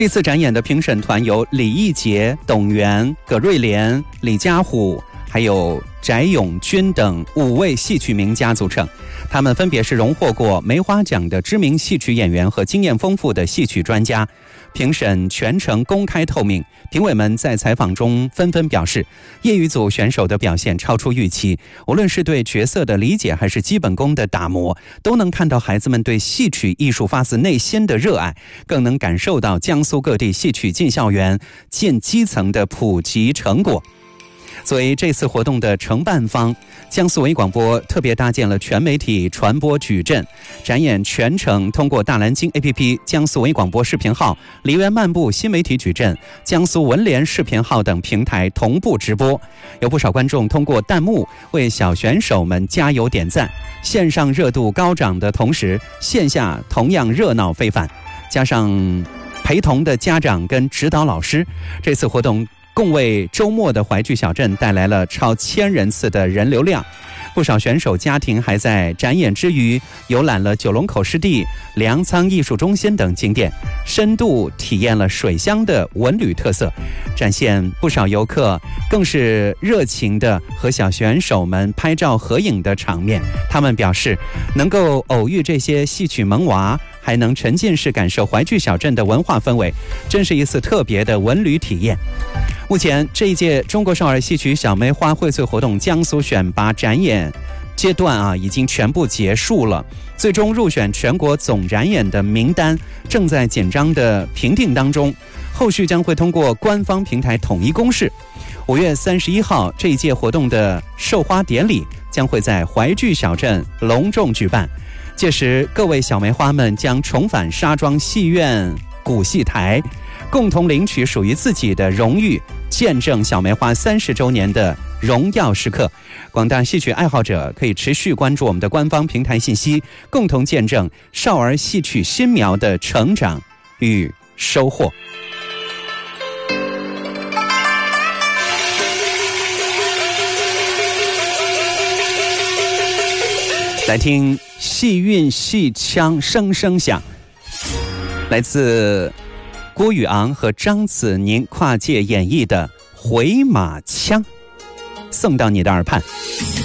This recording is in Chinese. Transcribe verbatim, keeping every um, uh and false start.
这次展演的评审团由李义杰、董源、葛瑞莲、李家虎还有翟永军等五位戏曲名家组成，他们分别是荣获过梅花奖的知名戏曲演员和经验丰富的戏曲专家。评审全程公开透明，评委们在采访中纷纷表示，业余组选手的表现超出预期，无论是对角色的理解还是基本功的打磨，都能看到孩子们对戏曲艺术发自内心的热爱，更能感受到江苏各地戏曲进校园建基层的普及成果。作为这次活动的承办方，江苏微广播特别搭建了全媒体传播矩阵，展演全程通过大蓝鲸 A P P、江苏微广播视频号、梨园漫步新媒体矩阵、江苏文联视频号等平台同步直播。有不少观众通过弹幕为小选手们加油点赞，线上热度高涨的同时，线下同样热闹非凡。加上陪同的家长跟指导老师，这次活动共为周末的淮剧小镇带来了超千人次的人流量。不少选手家庭还在展演之余游览了九龙口湿地、粮仓艺术中心等景点，深度体验了水乡的文旅特色。展现不少游客更是热情地和小选手们拍照合影的场面。他们表示，能够偶遇这些戏曲萌娃，还能沉浸式感受淮剧小镇的文化氛围，真是一次特别的文旅体验。目前这一届中国少儿戏曲小梅花荟萃活动江苏选拔展演阶段啊，已经全部结束了。最终入选全国总展演的名单正在紧张的评定当中，后续将会通过官方平台统一公示。五月三十一号，这一届活动的授花典礼将会在淮剧小镇隆重举办。届时，各位小梅花们将重返沙庄戏院古戏台，共同领取属于自己的荣誉，见证小梅花三十周年的荣耀时刻。广大戏曲爱好者可以持续关注我们的官方平台信息，共同见证少儿戏曲新苗的成长与收获。来听戏韵戏腔声声响，来自郭宇昂和张子宁跨界演绎的回马枪，送到你的耳畔。